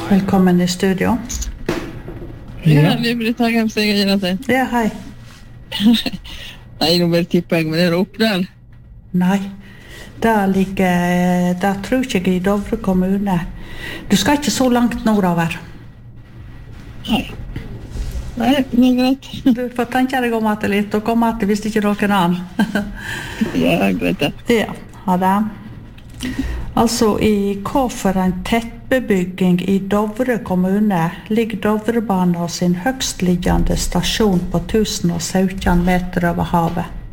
Velkommen i studio. Ja, Britt Hagheim, så jeg gjør det. Ja, hei. Nei, nå bare tipper jeg, men er det opp der? Nei, det tror ikke jeg i Dovre kommune. Du skal ikke så langt nordover. Nei, det er greit. Du får tenke deg om at det litt, og komme at det hvis ikke noen annen. Ja, greit det. Ja, ha det. Altså, i hva for en tettbebygging i Dovre kommune ligger Dovrebanen sin høgstliggende stasjon på 1017 meter over havet.